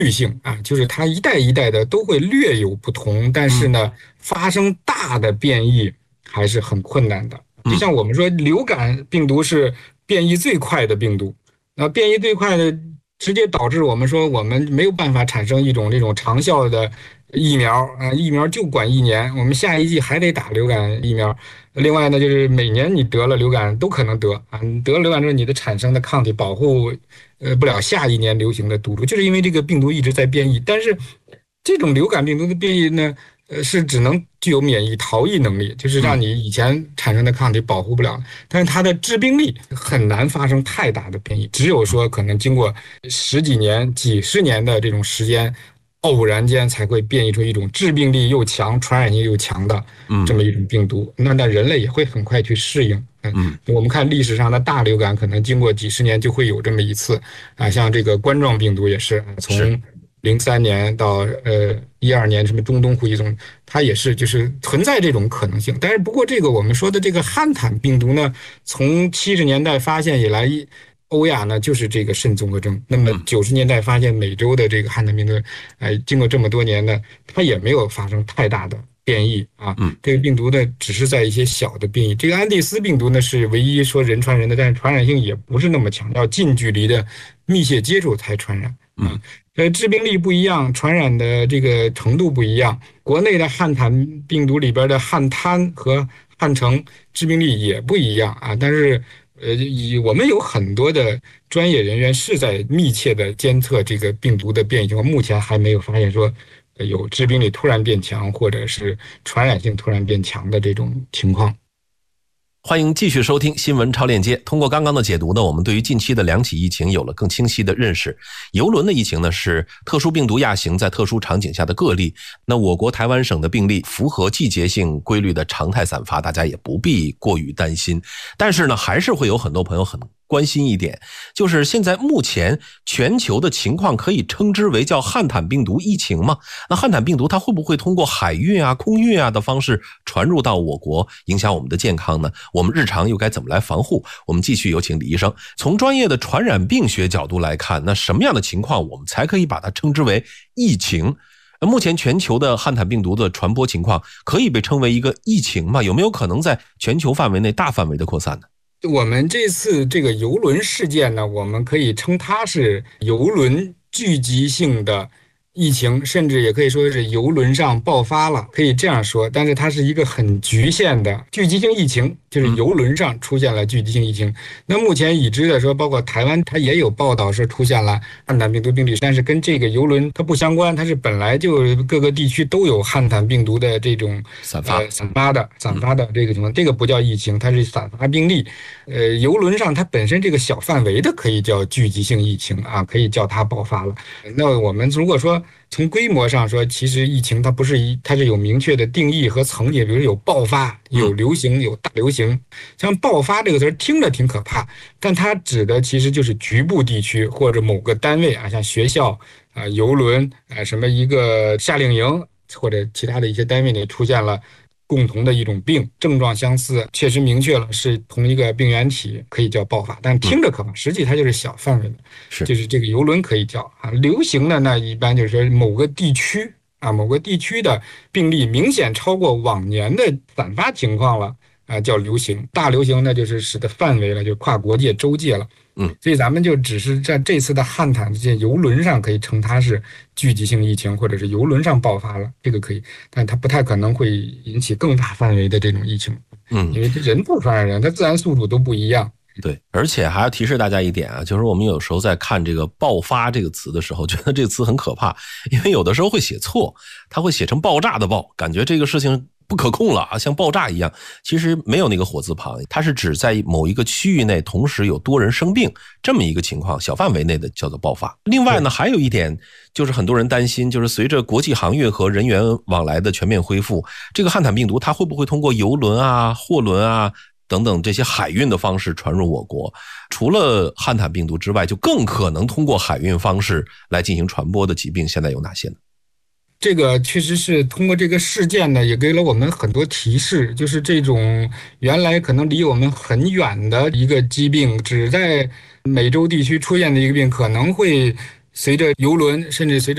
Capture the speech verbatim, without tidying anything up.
律性啊，就是它一代一代的都会略有不同，但是呢，发生大的变异还是很困难的。就像我们说，流感病毒是变异最快的病毒，那变异最快的，直接导致我们说我们没有办法产生一种这种长效的疫苗啊，疫苗就管一年，我们下一季还得打流感疫苗。另外呢，就是每年你得了流感都可能得啊，你得了流感之后，你的产生的抗体保护呃不了下一年流行的毒株，就是因为这个病毒一直在变异。但是这种流感病毒的变异呢，呃是只能具有免疫逃逸能力，就是让你以前产生的抗体保护不了，但是它的致病力很难发生太大的变异，只有说可能经过十几年、几十年的这种时间。偶然间才会变异出一种致病力又强、传染性又强的这么一种病毒，那那人类也会很快去适应。嗯，我们看历史上的大流感，可能经过几十年就会有这么一次啊，像这个冠状病毒也是，从零三年到呃一二年什么中东呼吸中，它也是就是存在这种可能性。但是不过这个我们说的这个汉坦病毒呢，从七十年代发现以来。欧亚呢，就是这个肾综合征。那么九十年代发现美洲的这个汉坦病毒，哎，经过这么多年呢，它也没有发生太大的变异啊。嗯，这个病毒呢，只是在一些小的变异。这个安第斯病毒呢，是唯一说人传人的，但是传染性也不是那么强，要近距离的密切接触才传染。嗯，呃，致病力不一样，传染的这个程度不一样。国内的汉坦病毒里边的汉滩和汉城致病力也不一样啊，但是。呃，以我们有很多的专业人员是在密切的监测这个病毒的变异情况，目前还没有发现说有致病力突然变强，或者是传染性突然变强的这种情况。 欢迎继续收听新闻超链接。通过刚刚的解读呢，我们对于近期的两起疫情有了更清晰的认识。邮轮的疫情呢是特殊病毒亚型在特殊场景下的个例，那我国台湾省的病例符合季节性规律的常态散发，大家也不必过于担心。但是呢，还是会有很多朋友很关心一点，就是现在目前全球的情况可以称之为叫汉坦病毒疫情吗？那汉坦病毒它会不会通过海运啊、空运啊的方式传入到我国，影响我们的健康呢？我们日常又该怎么来防护？我们继续有请李医生，从专业的传染病学角度来看，那什么样的情况我们才可以把它称之为疫情？目前全球的汉坦病毒的传播情况可以被称为一个疫情吗？有没有可能在全球范围内大范围的扩散呢？ 我们这次这个邮轮事件呢，我们可以称它是邮轮聚集性的疫情，甚至也可以说是邮轮上爆发了，可以这样说。但是它是一个很局限的聚集性疫情，就是邮轮上出现了聚集性疫情。那目前已知的说，包括台湾，它也有报道说出现了汉坦病毒病例，但是跟这个邮轮它不相关，它是本来就各个地区都有汉坦病毒的这种散发、 呃、散发的散发的这个情况，这个不叫疫情，它是散发病例。呃，邮轮上它本身这个小范围的可以叫聚集性疫情啊，可以叫它爆发了。那我们如果说从规模上说，其实疫情它不是一，它是有明确的定义和层级，比如有爆发、有流行、有大流行。像爆发这个词儿听着挺可怕，但它指的其实就是局部地区或者某个单位啊，像学校啊、邮轮啊、什么一个夏令营或者其他的一些单位里出现了共同的一种病，症状相似，确实明确了是同一个病原体，可以叫爆发。但听着可怕，实际它就是小范围的， 是就是这个邮轮可以叫啊。流行的那一般就是说某个地区啊，某个地区的病例明显超过往年的散发情况了啊，叫流行。大流行那就是使得范围了，就跨国界、州界了。嗯，所以咱们就只是在这次的汉坦这些邮轮上可以称它是聚集性疫情，或者是邮轮上爆发了，这个可以，但它不太可能会引起更大范围的这种疫情。嗯，因为人不传染人，它自然宿主都不一样。 对，而且还要提示大家一点啊，就是我们有时候在看这个爆发这个词的时候，觉得这个词很可怕，因为有的时候会写错，它会写成爆炸的爆，感觉这个事情不可控了啊，像爆炸一样。其实没有那个火字旁，它是指在某一个区域内同时有多人生病这么一个情况，小范围内的叫做爆发。另外呢，还有一点就是很多人担心，就是随着国际航运和人员往来的全面恢复，这个汉坦病毒它会不会通过邮轮啊、货轮啊等等这些海运的方式传入我国？除了汉坦病毒之外，就更可能通过海运方式来进行传播的疾病，现在有哪些呢？ 这个确实是通过这个事件呢，也给了我们很多提示，就是这种原来可能离我们很远的一个疾病，只在美洲地区出现的一个病，可能会随着邮轮，甚至随着